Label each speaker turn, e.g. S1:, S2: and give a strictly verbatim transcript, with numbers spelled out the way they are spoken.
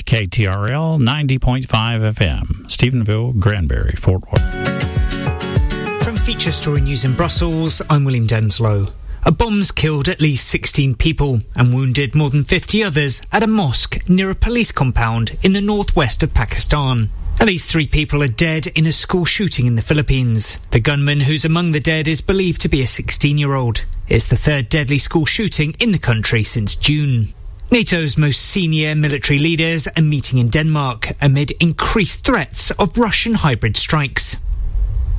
S1: K T R L ninety point five F M, Stephenville, Granbury, Fort Worth.
S2: From Feature Story News in Brussels, I'm William Denslow. A bomb's killed at least sixteen people and wounded more than fifty others at a mosque near a police compound in the northwest of Pakistan. At least three people are dead in a school shooting in the Philippines. The gunman who's among the dead is believed to be a sixteen-year-old. It's the third deadly school shooting in the country since June. NATO's most senior military leaders are meeting in Denmark amid increased threats of Russian hybrid strikes.